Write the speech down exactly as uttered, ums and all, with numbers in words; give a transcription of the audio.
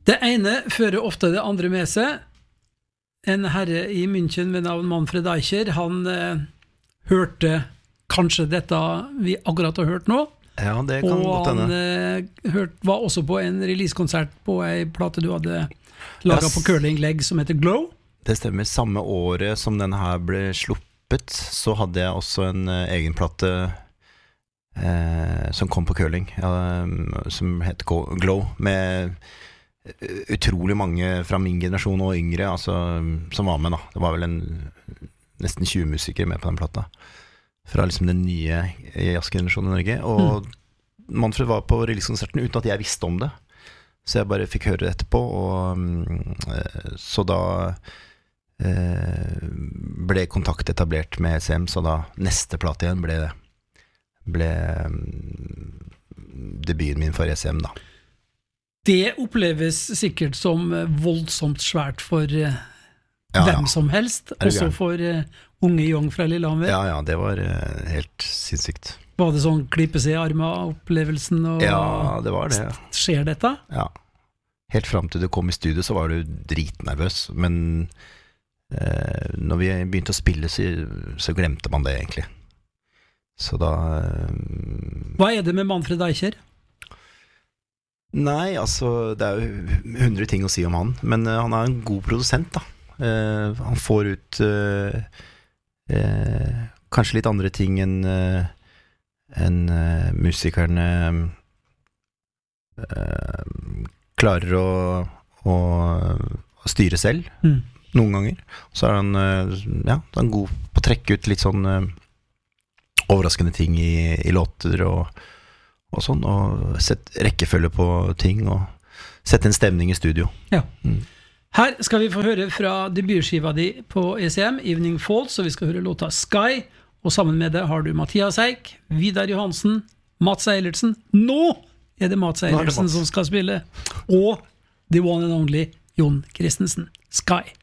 Det ene fører ofte det andre med seg. En herre i München ved navn Manfred Eicher, han eh, hørte kanskje dette vi akkurat har hørt nå. Ja, det kan og godt hende. han eh, hørt, var også på en releasekonsert på en plate du hadde laget Yes. på curlinglegg som heter Glow. Det stemmer. Samme året som denne her ble sluppet, så hadde jeg også en uh, egen plate uh, som kom på curling, uh, som heter Glow, med utrolig mange fra min generasjon og yngre, altså, som var med da. Det var vel en, nesten tjue musikere med på den plata. Fra liksom den nye jazzgenerasjonen i Norge. Og mm. Manfred var på releasekonserten uten at jeg visste om det. Så jeg bare fikk høre det etterpå, og så da eh, ble kontakt etablert med E C M, så da neste plate igjen ble, ble debuten min for E C M da. Det oppleves sikkert som voldsomt svært for uh, ja, hvem ja. som helst, også for uh, unge Young fra Lillehammer. Ja, ja, det var uh, helt sinnssykt. Var det sånn klippe seg i armen opplevelsen? Og ja, det var det. Skjer dette? Ja. Helt frem til du kom i studio, så var du dritnervøs, men uh, når vi begynte å spille, så, så glemte man det egentlig. Så da... Uh, Hva er det med Manfred Eicher? Nei, altså det er jo hundre ting å si om han, men uh, han er en god produsent da. Uh, han får ut uh, uh, kanskje litt andre ting enn uh, en, uh, musikerne uh, klarer å, å, å styre selv, mm. noen ganger. Så er han, uh, ja, han er god på å trekke ut litt sånn uh, overraskende ting i, i låter og og sånn, og sette rekkefølge på ting, og sette en stemning i studio. Ja. Mm. Her skal vi få høre fra debutskiva di på E C M, Evening Falls, og vi skal høre låta Sky, og sammen med det har du Mathias Eik, Vidar Johansen, Mats Eilertsen. Nå er det Mats Eilertsen som skal spille, og the one and only Jon Christensen. Sky.